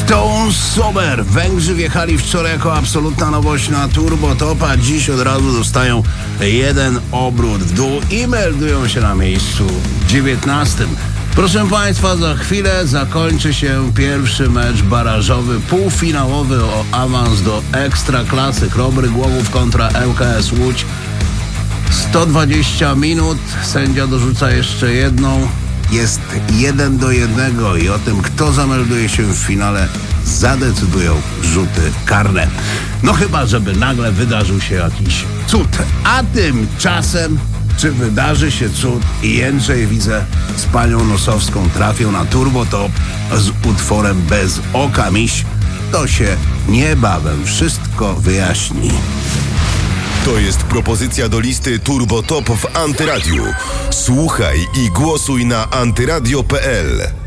Stone Sober. Węgrzy wjechali wczoraj jako absolutna nowość na Turbo Top, a dziś od razu dostają jeden obrót w dół i meldują się na miejscu 19. Proszę Państwa, za chwilę zakończy się pierwszy mecz barażowy, półfinałowy o awans do Ekstraklasy. Chrobry Głogów kontra ŁKS Łódź. 120 minut, sędzia dorzuca jeszcze jedną. Jest 1-1 i o tym, kto zamelduje się w finale, zadecydują rzuty karne. No chyba, żeby nagle wydarzył się jakiś cud. A tymczasem, czy wydarzy się cud i Jędrzej, widzę, z panią Nosowską trafią na Turbo Top z utworem Bez oka miś, to się niebawem wszystko wyjaśni. To jest propozycja do listy Turbo Top w Antyradiu. Słuchaj i głosuj na antyradio.pl.